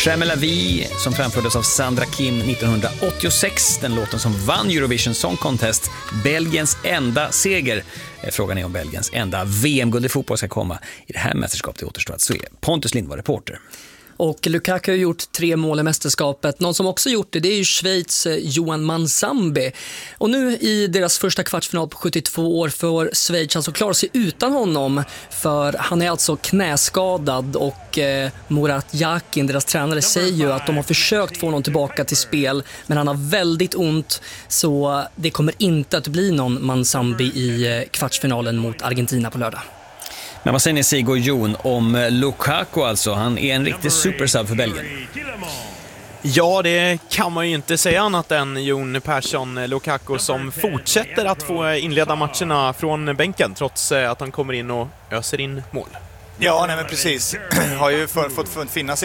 Jamais la vie som framfördes av Sandra Kim 1986, den låten som vann Eurovision Song Contest, Belgiens enda seger. Frågan är om Belgiens enda VM-guld i fotboll ska komma i det här mästerskapet. Det återstår att se. Pontus Lind var reporter. Och Lukaku har gjort 3 mål i mästerskapet. Någon som också gjort det är ju Schweiz Johan Mansambi. Och nu i deras första kvartsfinal på 72 år för Schweiz alltså klarar sig utan honom. För han är alltså knäskadad och Murat Yakin, deras tränare, säger ju att de har försökt få honom tillbaka till spel. Men han har väldigt ont, så det kommer inte att bli någon Mansambi i kvartsfinalen mot Argentina på lördag. Men vad säger ni, Sigurd och Jon, om Lukaku alltså? Han är en riktig supersub för Belgien. Ja, det kan man ju inte säga annat än Jon Persson. Lukaku som fortsätter att få inleda matcherna från bänken trots att han kommer in och öser in mål. Ja, nej men precis. Har ju fått finnas